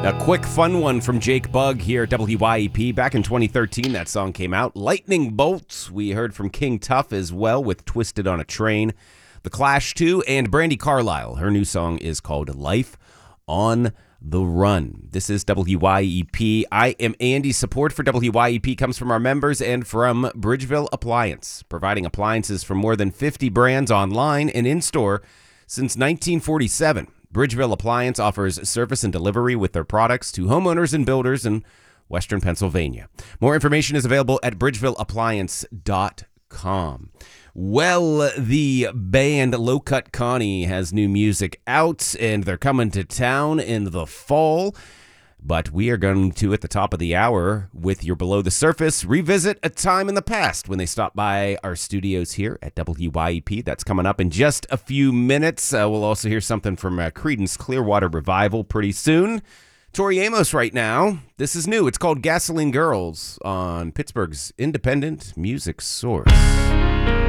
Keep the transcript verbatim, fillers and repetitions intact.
A quick fun one from Jake Bugg here at W Y E P. Back in twenty thirteen, that song came out. Lightning Bolts. We heard from King Tuff as well with Twisted on a Train. The Clash too, and Brandi Carlile. Her new song is called Life on the Run. This is W Y E P. I am Andy. Support for W Y E P comes from our members and from Bridgeville Appliance, providing appliances from more than fifty brands online and in-store since nineteen forty-seven. Bridgeville Appliance offers service and delivery with their products to homeowners and builders in Western Pennsylvania. More information is available at bridgeville appliance dot com. Well, the band Low Cut Connie has new music out, and they're coming to town in the fall. But we are going to, at the top of the hour, with your Below the Surface, revisit a time in the past when they stopped by our studios here at W Y E P. That's coming up in just a few minutes. Uh, we'll also hear something from uh, Creedence Clearwater Revival pretty soon. Tori Amos right now. This is new. It's called Gasoline Girls on Pittsburgh's independent music source.